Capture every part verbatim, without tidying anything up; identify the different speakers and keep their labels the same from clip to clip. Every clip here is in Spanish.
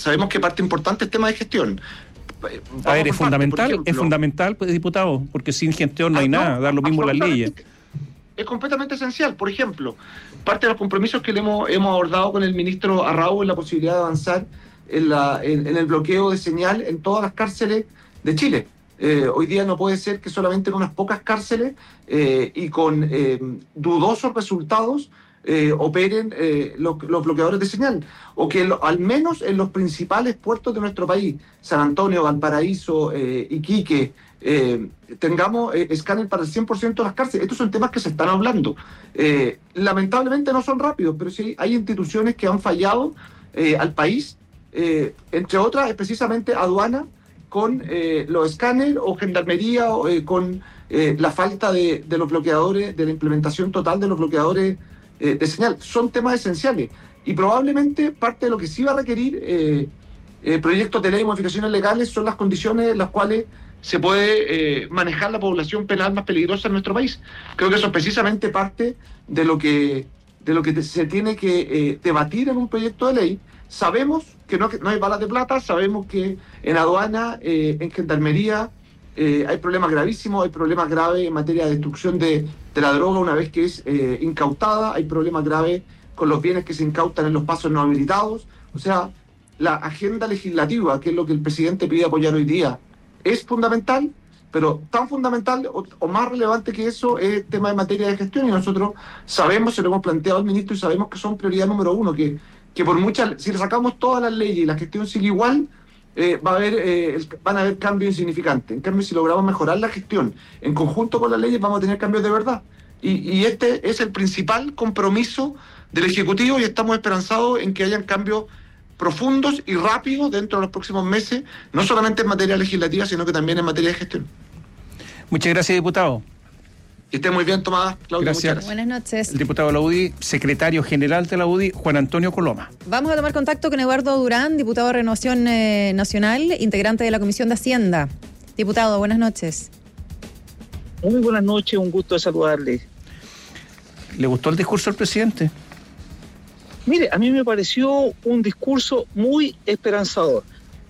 Speaker 1: sabemos que parte importante es tema de gestión.
Speaker 2: Vamos a ver, es fundamental, ejemplo, es fundamental, pues, diputado, porque sin gestión no hay ah, nada, no, dar lo mismo las leyes.
Speaker 1: Es completamente esencial. Por ejemplo, parte de los compromisos que le hemos, hemos abordado con el ministro Arrau en la posibilidad de avanzar en, la, en, en el bloqueo de señal en todas las cárceles de Chile. Eh, hoy día no puede ser que solamente en unas pocas cárceles eh, y con eh, dudosos resultados Eh, operen eh, los, los bloqueadores de señal, o que lo, al menos en los principales puertos de nuestro país, San Antonio, Valparaíso, eh, Iquique, eh, tengamos eh, escáner para el cien por ciento de las cárceles. Estos son temas que se están hablando. Eh, lamentablemente no son rápidos, pero sí hay instituciones que han fallado eh, al país, eh, entre otras es precisamente aduana con eh, los escáneres, o gendarmería o, eh, con eh, la falta de, de los bloqueadores, de la implementación total de los bloqueadores de señal. Son temas esenciales y probablemente parte de lo que sí va a requerir eh, eh, proyectos de ley y modificaciones legales son las condiciones en las cuales se puede eh, manejar la población penal más peligrosa en nuestro país. Creo que eso es precisamente parte de lo que, de lo que se tiene que eh, debatir en un proyecto de ley. Sabemos que no, que no hay balas de plata, sabemos que en aduana, eh, en gendarmería, Eh, hay problemas gravísimos, hay problemas graves en materia de destrucción de, de la droga una vez que es eh, incautada, hay problemas graves con los bienes que se incautan en los pasos no habilitados. O sea, la agenda legislativa, que es lo que el presidente pide apoyar hoy día, es fundamental, pero tan fundamental o, o más relevante que eso es el tema de materia de gestión, y nosotros sabemos, se lo hemos planteado al ministro, y sabemos que son prioridad número uno, que, que por muchas, si le sacamos todas las leyes y la gestión sigue igual, Eh, va a haber, eh, van a haber cambios insignificantes. En cambio, si logramos mejorar la gestión en conjunto con las leyes, vamos a tener cambios de verdad. Y, y este es el principal compromiso del Ejecutivo, y estamos esperanzados en que hayan cambios profundos y rápidos dentro de los próximos meses, no solamente en materia legislativa, sino que también en materia de gestión.
Speaker 2: Muchas gracias, diputado.
Speaker 1: Que esté muy bien, Tomás. Claudia,
Speaker 2: gracias.
Speaker 1: Muchas gracias.
Speaker 3: Buenas noches.
Speaker 2: El diputado de la U D I, secretario general de la U D I, Juan Antonio Coloma.
Speaker 3: Vamos a tomar contacto con Eduardo Durán, diputado de Renovación eh, Nacional, integrante de la Comisión de Hacienda. Diputado, buenas noches.
Speaker 4: Muy buenas noches, un gusto de saludarle.
Speaker 2: ¿Le gustó el discurso del presidente?
Speaker 4: Mire, a mí me pareció un discurso muy esperanzador,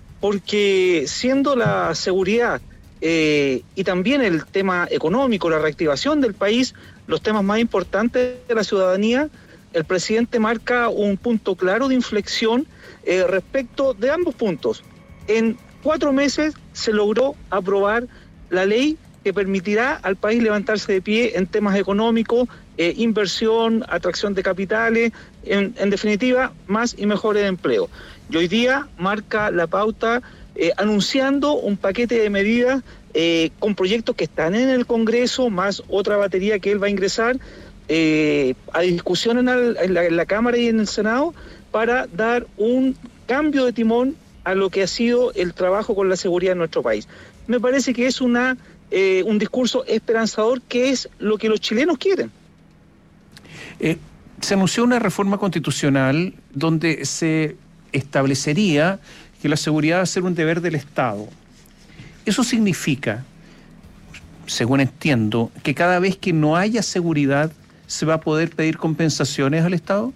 Speaker 4: porque siendo la seguridad Eh, y también el tema económico, la reactivación del país, los temas más importantes de la ciudadanía, el presidente marca un punto claro de inflexión eh, respecto de ambos puntos. En cuatro meses se logró aprobar la ley que permitirá al país levantarse de pie en temas económicos, eh, inversión, atracción de capitales, en, en definitiva, más y mejores empleos. Y hoy día marca la pauta Eh, anunciando un paquete de medidas eh, con proyectos que están en el Congreso, más otra batería que él va a ingresar eh, a discusión en, el, en, la, en la Cámara y en el Senado, para dar un cambio de timón a lo que ha sido el trabajo con la seguridad en nuestro país. Me parece que es una eh, un discurso esperanzador, que es lo que los chilenos quieren.
Speaker 2: Eh, se anunció una reforma constitucional donde se establecería que la seguridad va a ser un deber del Estado. Eso significa, según entiendo, que cada vez que no haya seguridad se va a poder pedir compensaciones al Estado.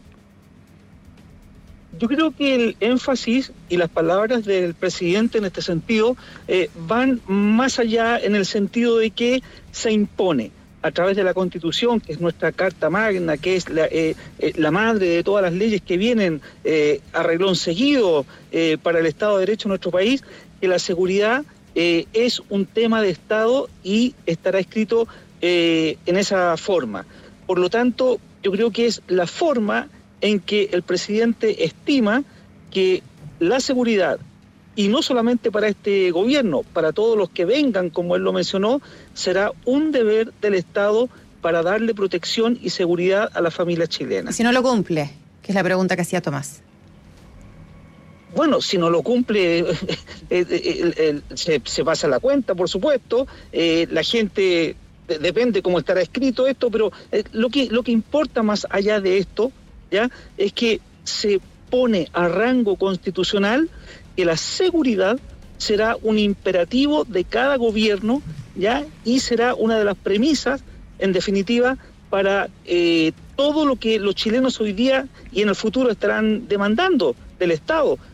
Speaker 4: Yo creo que el énfasis y las palabras del presidente en este sentido eh, van más allá, en el sentido de que se impone a través de la Constitución, que es nuestra Carta Magna, que es la, eh, eh, la madre de todas las leyes que vienen eh, a reglón seguido eh, para el Estado de Derecho en nuestro país, que la seguridad eh, es un tema de Estado y estará escrito eh, en esa forma. Por lo tanto, yo creo que es la forma en que el presidente estima que la seguridad, y no solamente para este gobierno, para todos los que vengan, como él lo mencionó, será un deber del Estado para darle protección y seguridad a las familias chilenas.
Speaker 3: ¿Y si no lo cumple? Que es la pregunta que hacía Tomás.
Speaker 4: Bueno, si no lo cumple, eh, eh, eh, eh, se, se pasa la cuenta, por supuesto. Eh, la gente, de, depende cómo estará escrito esto, pero eh, lo que, lo que importa más allá de esto, ¿ya?, es que se pone a rango constitucional que la seguridad será un imperativo de cada gobierno, ¿ya?, y será una de las premisas, en definitiva, para eh, todo lo que los chilenos hoy día y en el futuro estarán demandando del Estado,